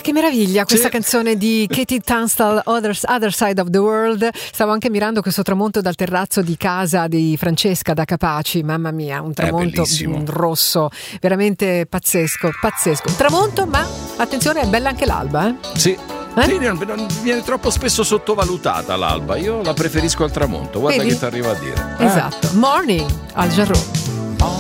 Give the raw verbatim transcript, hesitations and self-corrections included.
che meraviglia questa Sì. canzone di Katie Tunstall, Other, Other Side of the World. Stavo anche mirando questo tramonto dal terrazzo di casa di Francesca da Capaci, mamma mia, un tramonto bellissimo. rosso, veramente pazzesco, pazzesco. Un tramonto, ma attenzione, è bella anche l'alba, eh? Sì. Eh? Sì, non, non- viene troppo spesso sottovalutata l'alba. Io la preferisco al tramonto. Guarda Vedi? che ti arriva a dire. Eh? Esatto. Morning al Jarreau.